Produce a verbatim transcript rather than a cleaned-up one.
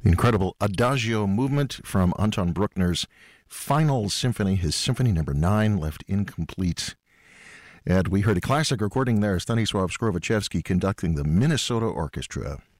The incredible Adagio movement from Anton Bruckner's Final Symphony, his Symphony Number Nine, left incomplete. And we heard a classic recording there, Stanisław Skrowaczewski conducting the Minnesota Orchestra.